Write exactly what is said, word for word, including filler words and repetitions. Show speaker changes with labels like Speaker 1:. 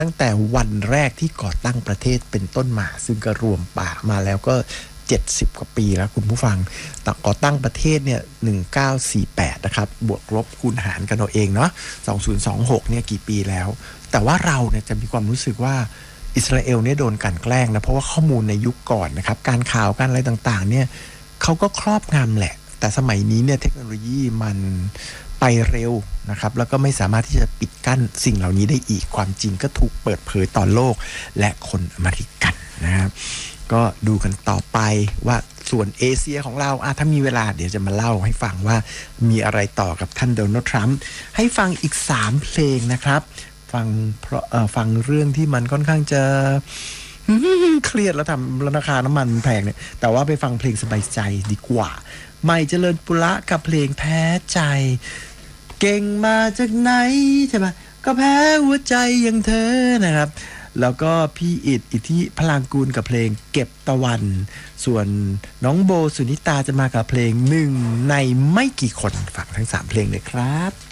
Speaker 1: ตั้งแต่วันแรกที่ก่อตั้งประเทศเป็นต้นมาซึ่งก็รวมป่ามาแล้วก็เจ็ดสิบกว่าปีแล้วคุณผู้ฟังก่อตั้งประเทศเนี่ยหนึ่งพันเก้าร้อยสี่สิบแปดนะครับบวกลบคูณหารกันเอาเองเนาะสองพันยี่สิบหกเนี่ยกี่ปีแล้วแต่ว่าเราเนี่ยจะมีความรู้สึกว่าอิสราเอลเนี่ยโดนกลั่นแกล้งนะเพราะว่าข้อมูลในยุคก่อนนะครับการข่าวการอะไรต่างๆเนี่ยเขาก็ครอบงำแหละแต่สมัยนี้เนี่ยเทคโนโลยีมันไปเร็วนะครับแล้วก็ไม่สามารถที่จะปิดกั้นสิ่งเหล่านี้ได้อีกความจริงก็ถูกเปิดเผยต่อโลกและคนอเมริกันนะครับก็ดูกันต่อไปว่าส่วนเอเชียของเราอ่ะถ้ามีเวลาเดี๋ยวจะมาเล่าให้ฟังว่ามีอะไรต่อกับท่านโดนัลด์ทรัมป์ให้ฟังอีกสามเพลงนะครับฟังเพราะเอ่อฟังเรื่องที่มันค่อนข้างจะเครียดแล้วทำราคาน้ำมันแพงเนี่ยแต่ว่าไปฟังเพลงสบายใจดีกว่าใหม่เจริญปุระกับเพลงแพ้ใจเก่งมาจากไหนใช่ไหมก็แพ้หัวใจอย่างเธอนะครับแล้วก็พี่อิฐอิทธิพลังกูลกับเพลงเก็บตะวันส่วนน้องโบสุนิตาจะมากับเพลงหนึ่งในไม่กี่คนฝากทั้งสามเพลงเลยครับ